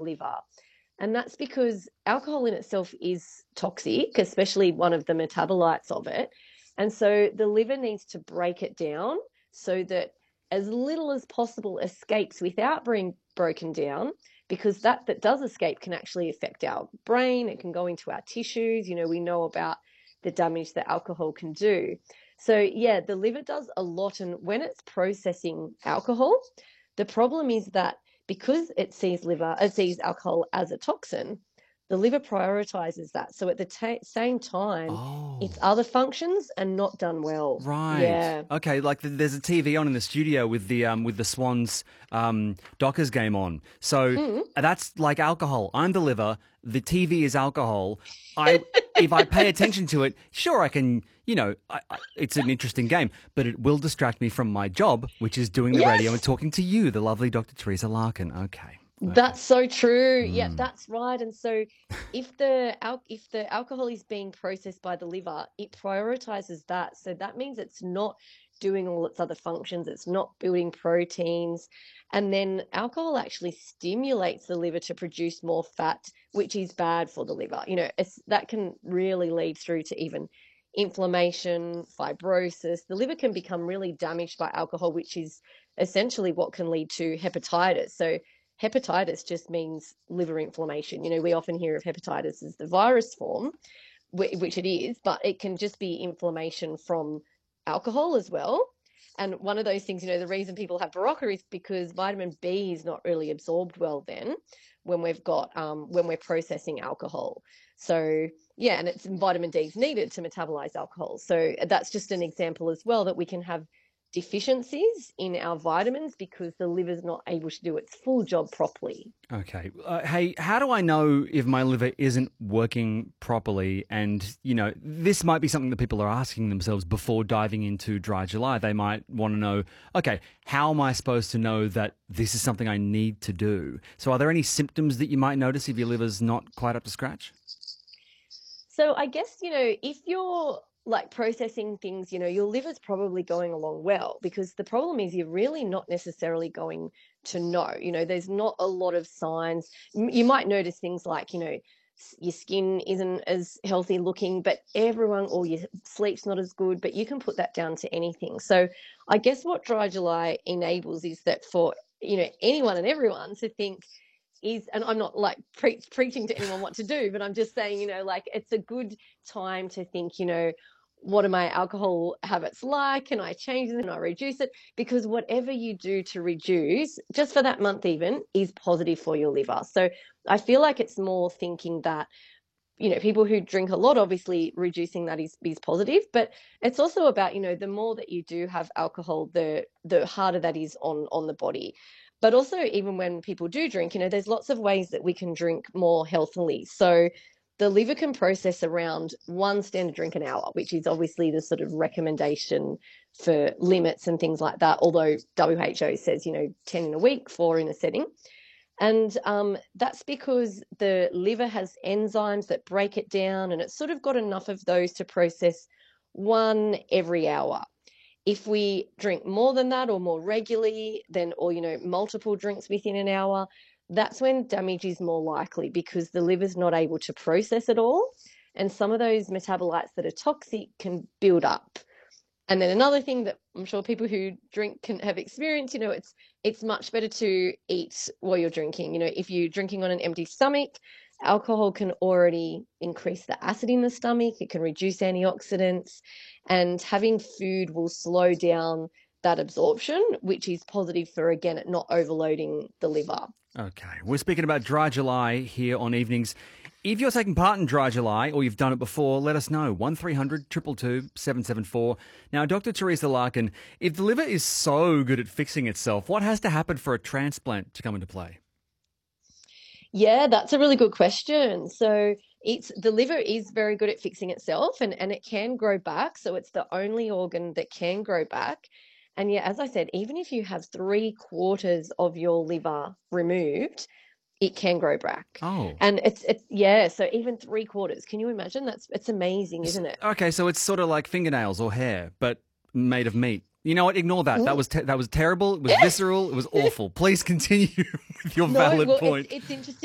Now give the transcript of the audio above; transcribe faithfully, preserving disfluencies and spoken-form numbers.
liver. And that's because alcohol in itself is toxic, especially one of the metabolites of it. And so the liver needs to break it down so that as little as possible escapes without being broken down, because that that does escape can actually affect our brain. It can go into our tissues. You know, we know about the damage that alcohol can do. So yeah, the liver does a lot. And when it's processing alcohol, the problem is that because it sees liver, it sees alcohol as a toxin, the liver prioritizes that. So at the ta same time, its Oh. other functions are not done well. Right. Yeah. Okay. Like th- there's a T V on in the studio with the um with the Swans um Dockers game on. So Mm. that's like alcohol. I'm the liver. The T V is alcohol. I if I pay attention to it, sure I can. You know, I, I, it's an interesting game, but it will distract me from my job, which is doing the radio and Yes. talking to you, the lovely Doctor Teresa Larkin. Okay. Okay. That's so true. Yeah, Mm. that's right. And so if the al if the alcohol is being processed by the liver, it prioritizes that. So that means it's not doing all its other functions. It's not building proteins. And then alcohol actually stimulates the liver to produce more fat, which is bad for the liver. You know, it's that can really lead through to even inflammation, fibrosis. The liver can become really damaged by alcohol, which is essentially what can lead to hepatitis. So hepatitis just means liver inflammation. You know, we often hear of hepatitis as the virus form, which it is, but it can just be inflammation from alcohol as well. And one of those things, you know, the reason people have Barocca is because vitamin B is not really absorbed well then when we've got um, when we're processing alcohol. So yeah, and it's vitamin D is needed to metabolize alcohol. So that's just an example as well that we can have deficiencies in our vitamins because the liver's not able to do its full job properly. Okay. Uh, hey, how do I know if my liver isn't working properly? And, you know, this might be something that people are asking themselves before diving into Dry July. They might want to know, okay, how am I supposed to know that this is something I need to do? So are there any symptoms that you might notice if your liver's not quite up to scratch? So I guess, you know, if you're like processing things, you know, your liver's probably going along well because the problem is you're really not necessarily going to know. You know, there's not a lot of signs. M- You might notice things like, you know, s- your skin isn't as healthy looking, but everyone, or your sleep's not as good, but you can put that down to anything. So I guess what Dry July enables is that for, you know, anyone and everyone to think, is, and I'm not like pre- preaching to anyone what to do, but I'm just saying, you know, like it's a good time to think, you know, what are my alcohol habits like? Can I change them? Can I reduce it? Because whatever you do to reduce, just for that month even, is positive for your liver. So I feel like it's more thinking that, you know, people who drink a lot, obviously reducing that is, is positive, but it's also about, you know, the more that you do have alcohol, the the harder that is on on the body. But also even when people do drink, you know, there's lots of ways that we can drink more healthily. So the liver can process around one standard drink an hour, which is obviously the sort of recommendation for limits and things like that. Although W H O says, you know, ten in a week, four in a setting. And um, that's because the liver has enzymes that break it down, and it's sort of got enough of those to process one every hour. If we drink more than that or more regularly, then, or, you know, multiple drinks within an hour, that's when damage is more likely because the liver's not able to process it all. And some of those metabolites that are toxic can build up. And then another thing that I'm sure people who drink can have experienced, you know, it's it's much better to eat while you're drinking. You know, if you're drinking on an empty stomach, alcohol can already increase the acid in the stomach, it can reduce antioxidants, and having food will slow down that absorption, which is positive for, again, it not overloading the liver. Okay. We're speaking about Dry July here on Evenings. If you're taking part in Dry July or you've done it before, let us know. one three hundred two two two seven seven four. Now, Doctor Teresa Larkin, if the liver is so good at fixing itself, what has to happen for a transplant to come into play? Yeah, that's a really good question. So it's the liver is very good at fixing itself and, and it can grow back. So it's the only organ that can grow back. And yeah, as I said, even if you have three quarters of your liver removed, it can grow back. Oh. And it's it's yeah, so even three quarters. Can you imagine? That's it's amazing, S- isn't it? Okay, so it's sort of like fingernails or hair, but made of meat. You know what? Ignore that. That Mm. was te- that was terrible. It was visceral. It was awful. Please continue with your No, valid well, it's point. it's interesting.